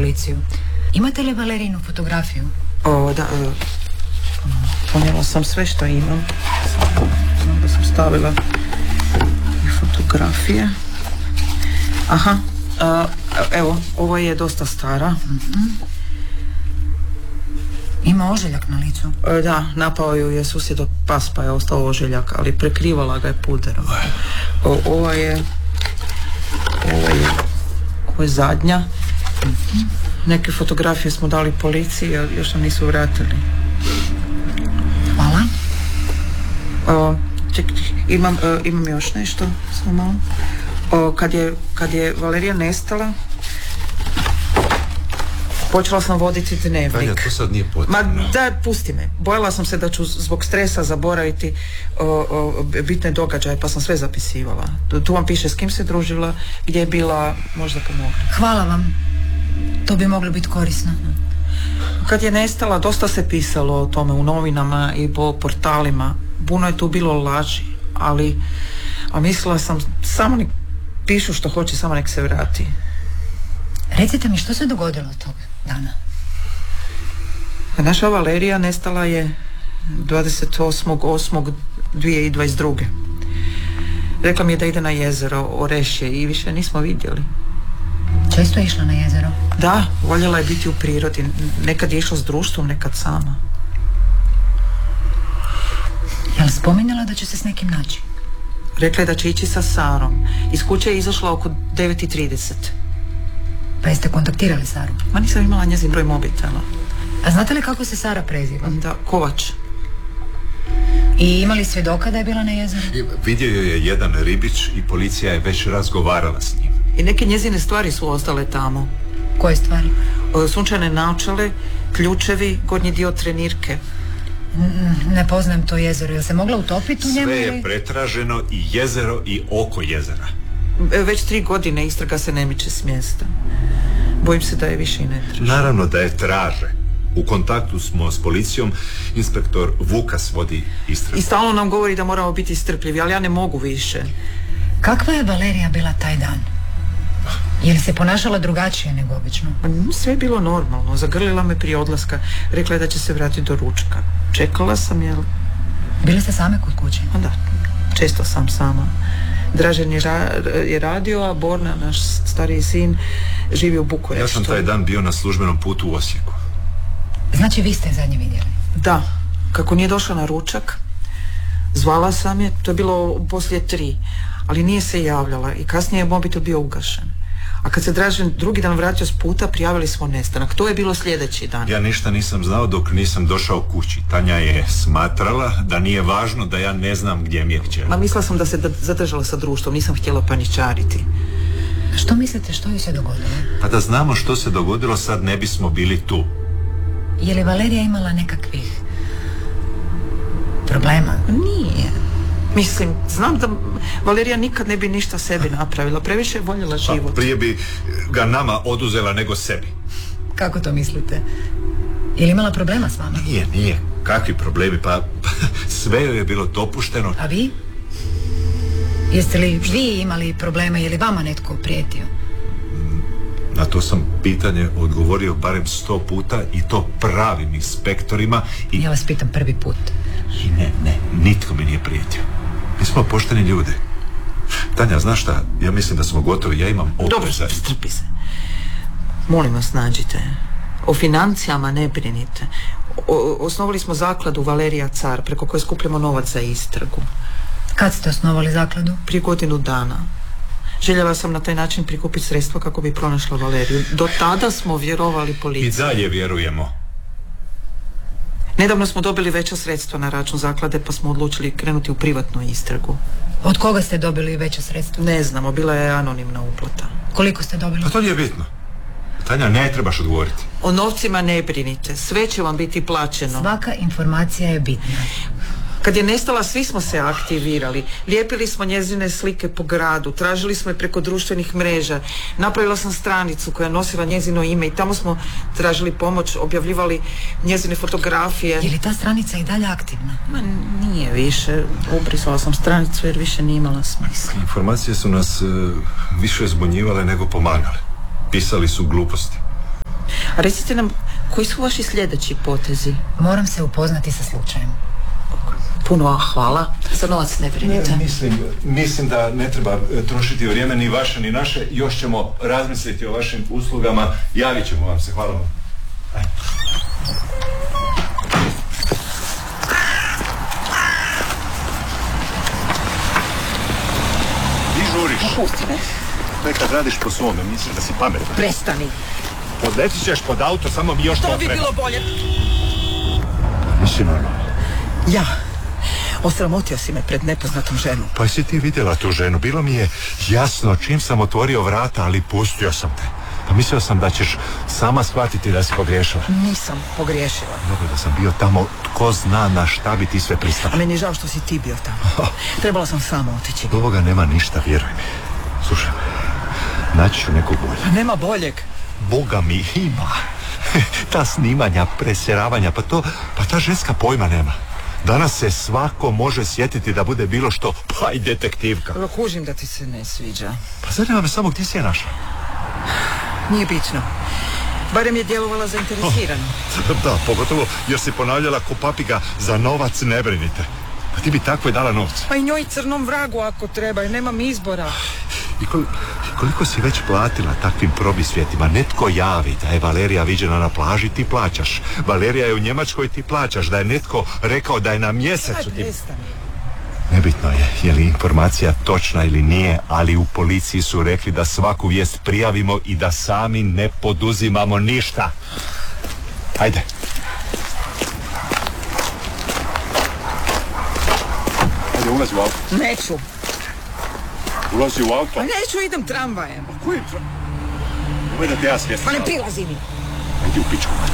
policiju. Imate li Valerijinu fotografiju? Da, ponijela sam sve što imam. Znam da sam stavila i fotografije. Aha, evo, ovo je dosta stara. Ima ožiljak na licu? Da, napao ju je susjedov pas pa je ostao ožiljak, ali prekrivala ga je puderom. Ovo je zadnja. Neke fotografije smo dali policiji, a još nam nisu vratili. Hvala. Imam još nešto, samo malo. Kad je Valerija nestala, počela sam voditi dnevnik. Tanja, to sad nije potrebno. Ma da, pusti me. Bojala sam se da ću zbog stresa zaboraviti bitne događaje, pa sam sve zapisivala. Tu vam piše s kim se družila, gdje je bila, možda pomogla. Hvala vam. To bi moglo biti korisno. Kad je nestala, dosta se pisalo o tome u novinama i po portalima. Puno je tu bilo laži, ali mislila sam, samo nek pišu što hoće, samo nek se vrati. Recite mi, što se dogodilo tog dana? Naša Valerija nestala je 28.8.2022. Rekla mi je da ide na jezero Orešje i više nismo vidjeli. Često je išla na jezero? Da, voljela je biti u prirodi. Nekad je išla s društvom, nekad sama. Je li spominjala da će se s nekim naći? Rekla je da će ići sa Sarom. Iz kuće je izašla oko 9:30. Pa jeste kontaktirali Saru? Ma nisam imala njezin broj mobitela. A znate li kako se Sara preziva? Da, Kovač. I imali svjedoka da je bila na jezeru? Vidio je jedan ribić i policija je već razgovarala s njim. I neke njezine stvari su ostale tamo. Koje stvari? Sunčane naočale, ključevi, gornji dio trenirke. Ne poznajem to jezero. Je se mogla utopiti u njemu? Sve je pretraženo, i jezero i oko jezera. Već 3 godine istraga se ne miče s mjesta. Bojim se da je više i ne traže. Naravno da je traže. U kontaktu smo s policijom, inspektor Vukas vodi istragu. I stalno nam govori da moramo biti strpljivi, ali ja ne mogu više. Kakva je Valerija bila taj dan? Je li se ponašala drugačije nego obično? Sve je bilo normalno. Zagrlila me prije odlaska. Rekla je da će se vratiti do ručka. Čekala sam, jel? Bili ste same kod kuće? Da, često sam sama. Dražen je radio, a Borna, naš stariji sin, živi u Bukureštu. Ja sam taj dan bio na službenom putu u Osijeku. Znači vi ste je zadnje vidjeli? Da, kako nije došla na ručak, zvala sam je, to je bilo poslije 3, ali nije se javljala i kasnije je mobitel bio ugašen. A kad se Dražen drugi dan vratio s puta, prijavili smo nestanak. To je bilo sljedeći dan. Ja ništa nisam znao dok nisam došao kući. Tanja je smatrala da nije važno da ja ne znam gdje mi je kćer. Ma mislila sam da se zadržala sa društvom, nisam htjela paničariti. Što mislite, što joj se dogodilo? Pa da znamo što se dogodilo, sad ne bismo bili tu. Je li Valerija imala nekakvih problema? Nije. Mislim, znam da Valerija nikad ne bi ništa sebi napravila. Previše je voljela život. Pa prije bi ga nama oduzela nego sebi. Kako to mislite? Je li imala problema s vama? Nije. Kakvi problemi? Pa sve joj je bilo dopušteno. A vi? Jeste li vi imali problema? Je li vama netko prijetio? Na to sam pitanje odgovorio barem 100 puta i to pravim inspektorima i... Ja vas pitam prvi put. I ne, nitko mi nije prijetio. Mi smo pošteni ljudi. Tanja, znaš šta? Ja mislim da smo gotovi, ja imam obveza. Dobro, strpi se. Molim vas, nađite. O financijama ne brinite. Osnovali smo zakladu Valerija Car, preko koje skupljamo novac za istragu. Kad ste osnovali zakladu? Prije 1 godinu dana. Željela sam na taj način prikupiti sredstva kako bi pronašla Valeriju. Do tada smo vjerovali policiji. I dalje vjerujemo. Nedavno smo dobili veća sredstva na račun zaklade, pa smo odlučili krenuti u privatnu istragu. Od koga ste dobili veća sredstva? Ne znamo, bila je anonimna uplata. Koliko ste dobili? Pa to nije bitno. Tanja, ne trebaš odgovoriti. O novcima ne brinite, sve će vam biti plaćeno. Svaka informacija je bitna. Kad je nestala, svi smo se aktivirali. Lijepili smo njezine slike po gradu, tražili smo je preko društvenih mreža. Napravila sam stranicu koja je nosila njezino ime i tamo smo tražili pomoć, objavljivali njezine fotografije. Je li ta stranica i dalje aktivna? Ma nije više. Ubrisala sam stranicu jer više nije imala smisla. Informacije su nas više zbunjivale nego pomagale. Pisali su gluposti. A recite nam, koji su vaši sljedeći potezi? Moram se upoznati sa slučajem. Puno hvala. Za novac ne brinite. Mislim da ne treba trošiti vrijeme ni vaše ni naše. Još ćemo razmisliti o vašim uslugama. Javit ćemo vam se. Hvala vam. Ajde. Ti žuriš. Pusti me. Nekad radiš po svome, misliš da si pametan. Prestani. Odletit ćeš pod auto, samo mi još To bi bilo bolje. Nisi normalno. Ja. Osramotio si me pred nepoznatom ženom. Pa si ti vidjela tu ženu? Bilo mi je jasno čim sam otvorio vrata, ali pustio sam te. Pa mislio sam da ćeš sama shvatiti da si pogriješila. Nisam pogriješila. Dobro da sam bio tamo, tko zna na šta bi ti sve pristala. A meni je žao što si ti bio tamo. Trebala sam sama otići. Od ovoga nema ništa, vjeruj mi. Slušaj, naći ću nekog bolje. Nema boljeg. Boga mi ima. Ta snimanja, presjeravanja, pa ta ženska pojma nema. Danas se svako može sjetiti da bude bilo što, pa i detektivka. Kužim da ti se ne sviđa. Pa zanima me samo gdje si je našla. Nije bitno. Barem je djelovala zainteresirano. Da, pogotovo jer si ponavljala ko papiga, za novac ne brinite. Pa ti bi takvo je dala novce. Pa i njoj crnom vragu ako treba, jer nemam izbora. I koliko si već platila takvim probisvijetima? Netko javi da je Valerija viđena na plaži, ti plaćaš. Valerija je u Njemačkoj, ti plaćaš. Da je netko rekao da je na mjesecu, ti... Nebitno je li informacija točna ili nije, ali u policiji su rekli da svaku vijest prijavimo i da sami ne poduzimamo ništa. Ajde. Ajde, ulazi u auto. Neću. Ulazi u auto. Pa neću, idem tramvajem. Koji tramvaj? Uvijek da te ja svjestim. Pa ne prilazi mi. Ajde u pičku.